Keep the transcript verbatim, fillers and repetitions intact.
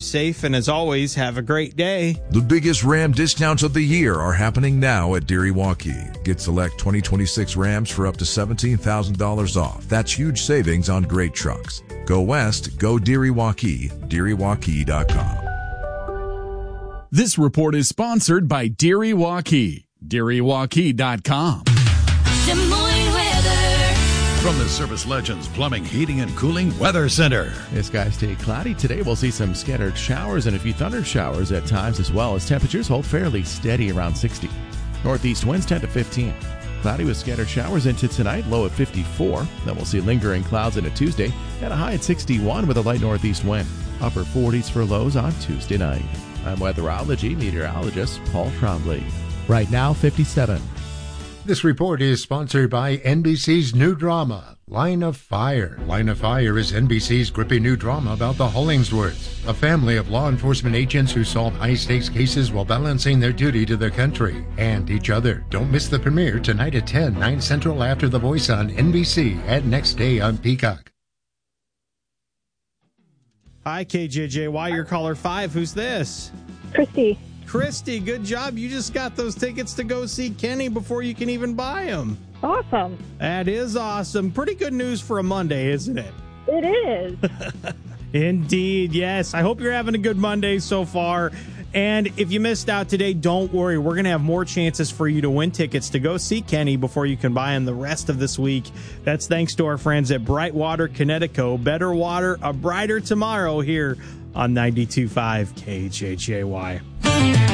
safe, and as always, have a great day. The biggest Ram discounts of the year are happening now at Deere Waukee. Get select twenty twenty-six Rams for up to seventeen thousand dollars off. That's huge savings on great trucks. Go west, go Deere Waukee, Deere Waukee dot com. This report is sponsored by Deere Waukee, Deere Waukee dot com. Des Moines weather. From the Service Legends Plumbing, Heating, and Cooling Weather Center. The skies stay cloudy. Today we'll see some scattered showers and a few thunder showers at times, as well as temperatures hold fairly steady around sixty. Northeast winds ten to fifteen. Cloudy with scattered showers into tonight, low at fifty-four. Then we'll see lingering clouds into Tuesday at a high at sixty-one with a light northeast wind. Upper forties for lows on Tuesday night. I'm weatherology meteorologist Paul Trombley. Right now, fifty-seven. This report is sponsored by N B C's new drama, Line of Fire. Line of Fire is N B C's gripping new drama about the Hollingsworths, a family of law enforcement agents who solve high-stakes cases while balancing their duty to their country and each other. Don't miss the premiere tonight at ten, nine Central after The Voice on N B C and next day on Peacock. Hi, K J J Y, your caller five. Who's this? Christy. Christy, good job. You just got those tickets to go see Kenny before you can even buy them. Awesome. That is awesome. Pretty good news for a Monday, isn't it? It is. Indeed, yes. I hope you're having a good Monday so far. And if you missed out today, don't worry. We're going to have more chances for you to win tickets to go see Kenny before you can buy them the rest of this week. That's thanks to our friends at Brightwater Connecticut. Better water, a brighter tomorrow here on ninety-two point five K J J Y.